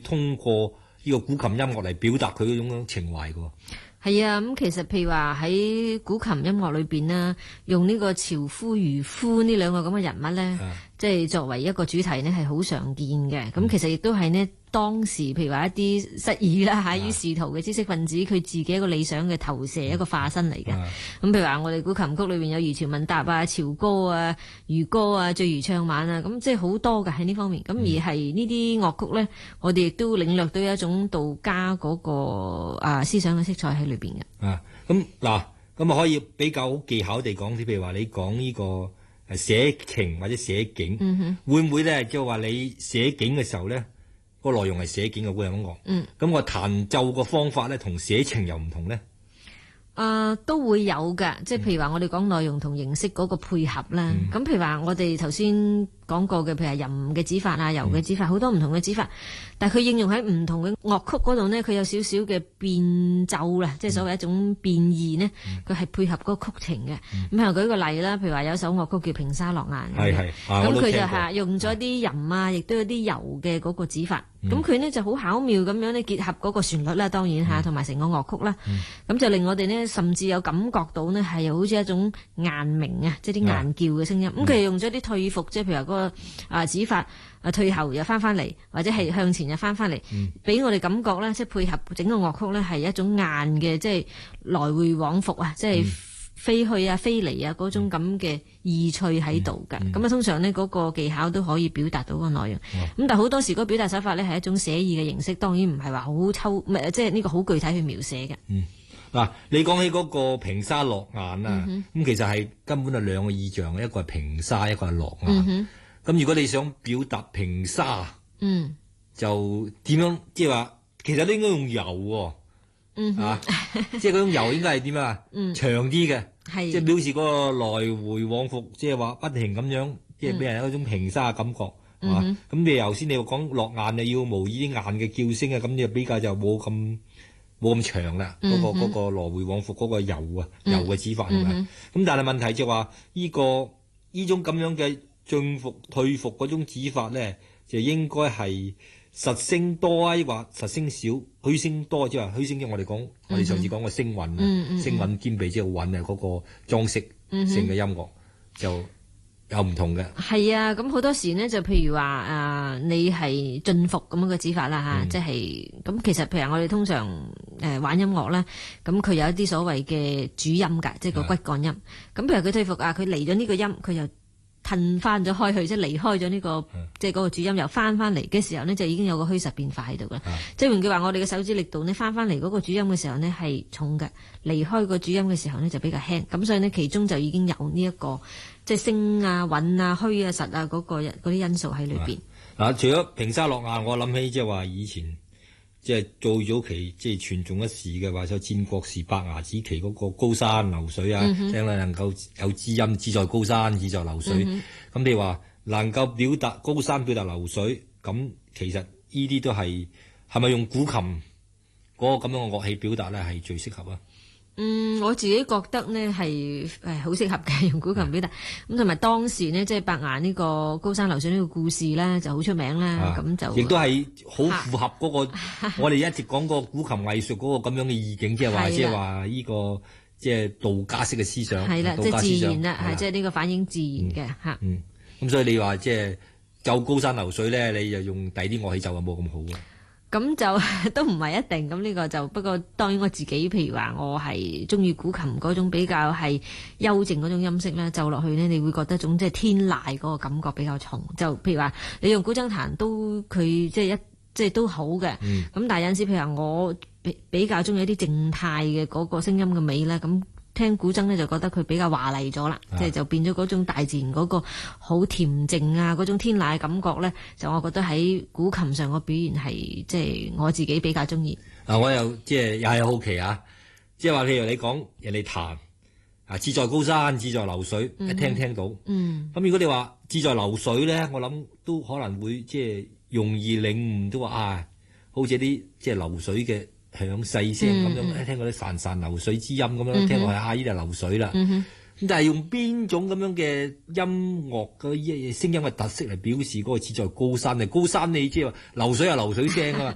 通過呢個古琴音樂嚟表達佢嗰種情懷㗎。 係啊，咁其實譬如話喺古琴音樂裏邊啦，用呢個樵夫漁夫呢兩個咁嘅人物咧，即係作為一個主題呢，係好常見嘅。咁其實亦都係呢，當時譬如話一啲失意啦嚇於仕途嘅知識分子，佢自己一個理想嘅投射，一個化身嚟嘅。咁譬如話我哋古琴曲裏邊有漁樵問答啊、樵歌啊、漁歌啊、醉漁唱晚啊，咁即係好多嘅喺呢方面。咁而係呢啲樂曲咧，我哋亦都領略到一種道家嗰個思想嘅色彩喺裏邊嘅。 咁嗱，咁啊可以比較好技巧地講啲，譬如話你講呢個寫情或者寫景，會唔會咧即係話你寫景嘅時候咧，個內容係寫景嘅古音樂，咁我彈奏個方法咧同寫情又唔同咧？ 都會有㗎，即係譬如話我哋講內容同形式嗰個配合啦。咁譬如話我哋頭先講過嘅，譬如話吟嘅指法啊、柔嘅指法，好多唔同嘅指法，但係佢應用喺唔同嘅樂曲嗰度呢，佢有少少嘅變奏啦，即係所謂一種變異呢，佢係配合嗰個曲情嘅。咁譬如舉個例啦，譬如話有一首樂曲叫《平沙落雁》，咁佢就係用咗啲吟啊，亦都有啲柔嘅嗰個指法。咁佢呢就好巧妙咁樣呢結合嗰個旋律啦，當然嚇，同埋成個樂曲啦，咁就令我哋呢甚至有感覺到呢係好似一種雁鳴啊，即係啲雁叫嘅聲音。咁佢用咗啲退伏，即係譬如話嗰個指法退後又翻嚟，或者係向前又翻嚟，俾我哋感覺呢，即係配合整個樂曲呢係一種雁嘅，即係來回往復啊，即係飛去啊、飛嚟啊嗰種咁嘅意趣喺度㗎。咁啊，通常呢嗰個技巧都可以表達到個內容。咁但係好多時嗰個表達手法呢係一種寫意嘅形式，當然唔係話好抽，即係呢個好具體去描寫嘅。 嗱，你講起嗰個平沙落雁啊，咁其實係根本係兩個意象，一個係平沙，一個係落雁。咁如果你想表達平沙，就點樣？即係話其實都應該用柔喎。即係嗰種柔應該係點啊？長啲嘅，即係表示嗰個來回往復，即係話不停咁樣，即係俾人一種平沙嘅感覺。咁你頭先你講落雁，你要模擬啲雁嘅叫聲啊，咁你比較就冇咁長啦。嗰個來回往復嗰個柔嘅指法係咪？咁但係問題就話呢種咁樣嘅進伏退伏嗰種指法咧，就應該係實聲多啊，抑或實聲少？虛聲多，即係話虛聲，即係我哋上次講個聲韻聲韻兼備即係韻啊，嗰個裝飾性嘅音樂就有唔同嘅。係啊，咁好多時呢，就譬如話你係進伏咁樣嘅指法啦嚇，即係咁其實譬如我哋通常玩音樂咧，咁佢有一啲所謂嘅主音㗎，即係個骨幹音。咁譬如佢退伏啊，佢嚟咗呢個音，佢又褪翻咗開去，即係離開咗呢個即係嗰個主音，又翻嚟嘅時候呢，就已經有個虛實變化喺度啦。即係換句話，我哋嘅手指力度呢，翻嚟嗰個主音嘅時候呢係重嘅，離開個主音嘅時候呢就比較輕。咁所以呢，其中就已經有呢一個即係聲啊、韻啊、虛啊、實啊嗰啲因素喺裏邊。 嗱，除咗平沙落雁，我諗起即係話以前即係最早期即係傳頌一時嘅話，就戰國時伯牙子期嗰個高山流水啊，聽你能夠有知音，志在高山，志在流水。咁你話能夠表達高山，表達流水，咁其實呢啲都係咪用古琴嗰個咁樣嘅樂器表達咧係最適合啊？ 我自己覺得呢係好適合嘅，用古琴表達。咁同埋當時呢，即係伯牙呢個高山流水呢個故事咧就好出名啦。咁就亦都係好符合嗰個我哋一直講個古琴藝術嗰個咁樣嘅意境，即係話呢個即係道家式嘅思想。係啦，即係自然啦，即係呢個反映自然嘅嚇。咁所以你話即係奏高山流水咧，你就用第啲樂器奏就冇咁好啊。 咁就都唔係一定，咁呢個就不過當然我自己譬如話我係中意古琴嗰種比較係幽靜嗰種音色咧，奏落去呢，你會覺得種即係天籟嗰個感覺比較重。就譬如話你用古箏彈都佢即係都好嘅，咁但係有陣時譬如話我比較中意一啲靜態嘅嗰個聲音嘅美咧，咁聽古箏咧就覺得佢比較華麗咗啦，即係就變咗嗰種大自然嗰個好恬靜啊，嗰種天籟嘅感覺咧，就我覺得喺古琴上個表現係即係我自己比較中意。 我又即係又係好奇啊，即係話譬如你講人哋彈志在高山，志在流水，一聽到。咁如果你話志在流水咧，我諗都可能會即係容易領悟都話好似啲即係流水嘅響細聲咁樣，聽嗰啲潺潺流水之音咁樣，聽落係呢度流水啦。咁但係用邊種咁樣嘅音樂嘅聲音嘅特色嚟表示嗰個志在高山？高山你即係話流水係流水聲啊嘛，